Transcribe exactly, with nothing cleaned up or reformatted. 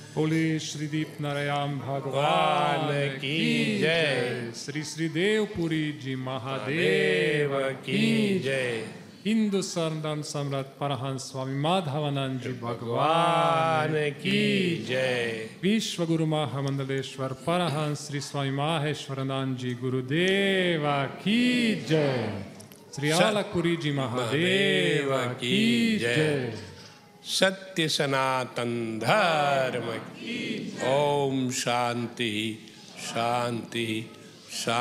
बोले श्री दीप नारायण भगवान भगवान की जय। श्री श्री देवपुरी जी देव महादेव की जय। हिंदू संरक्षण सम्राट परमहंस स्वामी माधवानंद जी भगवान की जय। विश्व गुरु महामंडलेश्वर परमहंस श्री स्वामी माहेश्वरानंद जी गुरुदेव की जय। श्री आलकुरी जी महादेव की जय। सत्य सनातन धर्म की। ओम शांति शांति शांति।